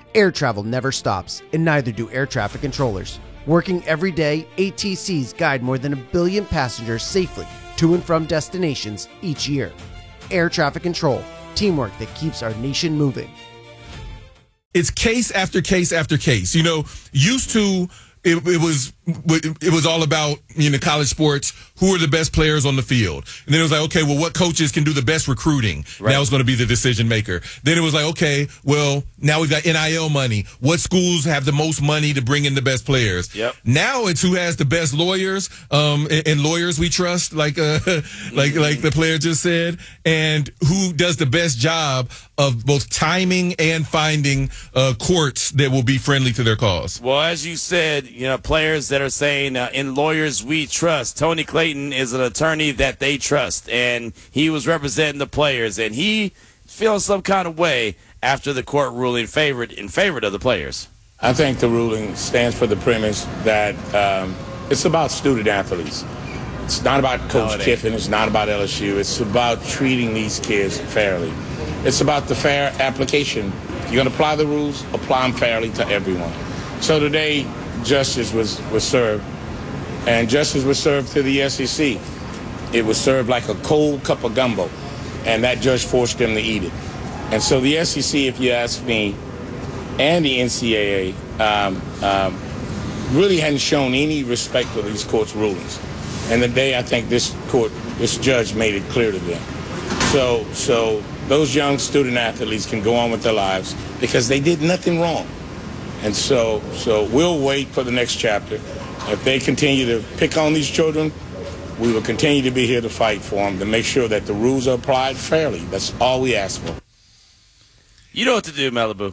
Air travel never stops, and neither do air traffic controllers. Working every day, ATCs guide more than 1 billion passengers safely to and from destinations each year. Air traffic control, teamwork that keeps our nation moving. It's case after case after case. You know, used to it was all about, you know, college sports. Who are the best players on the field? And then it was like, okay, well, what coaches can do the best recruiting? Right. Now it's going to be the decision maker. Then it was like, okay, well, now we've got NIL money. What schools have the most money to bring in the best players? Yep. Now it's who has the best lawyers, and lawyers we trust, like the player just said, and who does the best job of both timing and finding courts that will be friendly to their cause. Well, as you said, you know, players that are saying in lawyers we trust. Tony Clayton is an attorney that they trust, and he was representing the players, and he feels some kind of way after the court ruling in favor of the players. I think the ruling stands for the premise that it's about student athletes. It's not about Coach Kiffin. It's not about LSU. It's about treating these kids fairly. It's about the fair application. You're going to apply the rules, apply them fairly to everyone. So today, justice was served, and justice was served to the SEC. It was served like a cold cup of gumbo, and that judge forced them to eat it. And so the SEC, if you ask me, and the NCAA really hadn't shown any respect for these court's rulings. And today, I think this judge made it clear to them. So those young student athletes can go on with their lives because they did nothing wrong. And so we'll wait for the next chapter. If they continue to pick on these children, we will continue to be here to fight for them, to make sure that the rules are applied fairly. That's all we ask for. You know what to do, Malibu.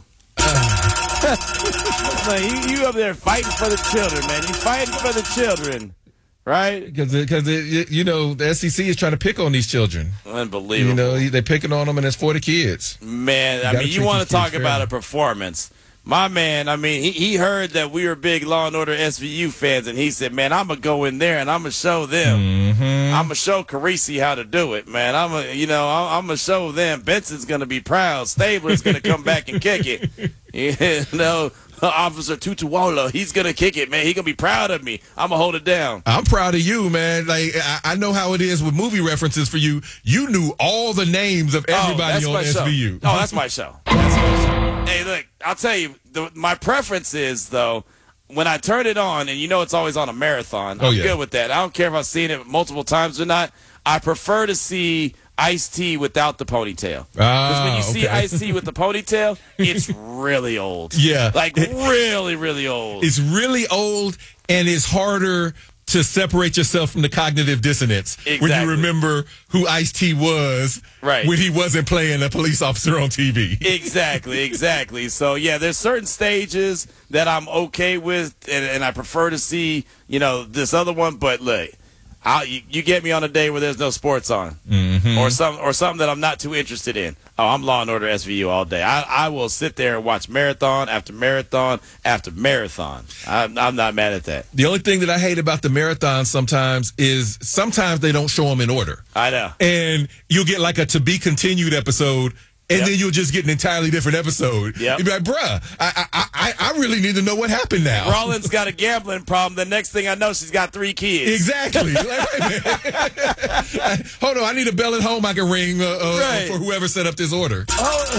you up there fighting for the children, man. You fighting for the children, right? Because you know, the SEC is trying to pick on these children. Unbelievable. You know, they're picking on them, and it's for the kids. Man, I mean, you want to talk about a performance. My man, I mean, he heard that we were big Law and Order SVU fans, and he said, man, I'm going to go in there and I'm going to show them. I'm going to show Carisi how to do it, man. I'm going to show them. Benson's going to be proud. Stabler's going to come back and kick it. You know, Officer Tutuola, he's going to kick it, man. He's going to be proud of me. I'm going to hold it down. I'm proud of you, man. Like, I know how it is with movie references for you. You knew all the names of everybody on SVU. Oh, that's my show. That's my show. Hey, look, I'll tell you, my preference is, though, when I turn it on, and you know it's always on a marathon, I'm good with that. I don't care if I've seen it multiple times or not. I prefer to see Ice-T without the ponytail. Because when you see Ice-T with the ponytail, it's really old. Yeah. Like, really, really old. It's really old, and it's harder to separate yourself from the cognitive dissonance when you remember who Ice-T was when he wasn't playing a police officer on TV. Exactly. So, yeah, there's certain stages that I'm okay with, and I prefer to see, you know, this other one. But, look, you get me on a day where there's no sports on or something that I'm not too interested in. Oh, I'm Law and Order SVU all day. I will sit there and watch marathon after marathon after marathon. I'm not mad at that. The only thing that I hate about the marathon sometimes is sometimes they don't show them in order. I know. And you'll get like a to be continued episode, and then you'll just get an entirely different episode. You'll be like, bruh, I really need to know what happened now. Rollins got a gambling problem. The next thing I know, she's got 3 kids. Exactly. Like, wait a minute. Hold on, I need a bell at home I can ring for whoever set up this order.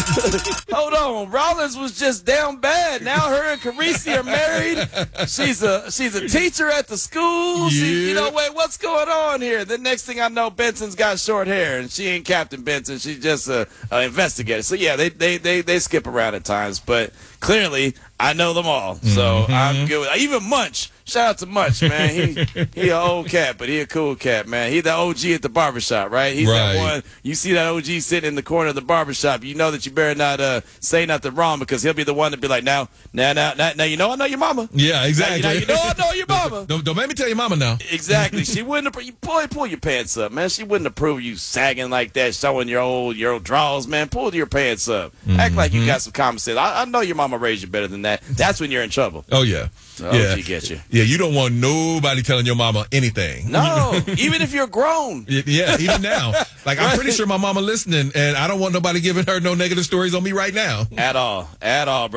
Hold on. Rollins was just down bad. Now her and Carisi are married. She's a teacher at the school. You know, wait, what's going on here? The next thing I know, Benson's got short hair, and she ain't Captain Benson. She's just an investigator. So, yeah, they skip around at times, but clearly I know them all. So I'm good with even Munch. Shout out to Munch, man. He an old cat, but he a cool cat, man. He the OG at the barbershop, right? He's that one. You see that OG sitting in the corner of the barbershop, you know that you better not say nothing wrong, because he'll be the one to be like, now, you know I know your mama. Yeah, exactly. Now, you know I know your mama. Don't make me tell your mama now. Exactly. She wouldn't pull your pants up, man. She wouldn't approve you sagging like that, showing your old drawers, man. Pull your pants up. Act like you got some common sense. I know your mama raised you better than that. That's when you're in trouble. Oh, yeah. She gets you. Yeah, you don't want nobody telling your mama anything. No, even if you're grown. Yeah, even now. Like, I'm pretty sure my mama listening, and I don't want nobody giving her no negative stories on me right now. At all, bro.